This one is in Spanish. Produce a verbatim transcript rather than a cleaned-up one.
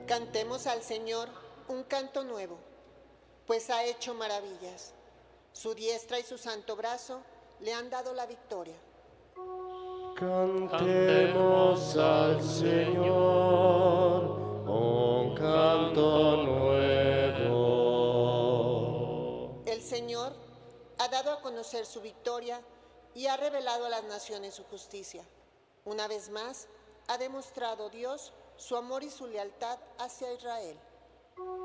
Cantemos al Señor un canto nuevo, pues ha hecho maravillas. Su diestra y su santo brazo le han dado la victoria. Cantemos al Señor un canto nuevo. El Señor ha dado a conocer su victoria y ha revelado a las naciones su justicia. Una vez más, ha demostrado Dios su amor y su lealtad hacia Israel.